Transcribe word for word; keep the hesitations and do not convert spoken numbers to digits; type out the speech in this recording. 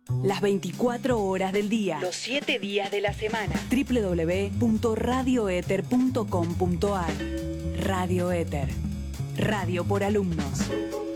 Las veinticuatro horas del día. Los siete días de la semana. doble u doble u doble u punto radio éter punto com punto ar. Radio Éter. Radio por alumnos.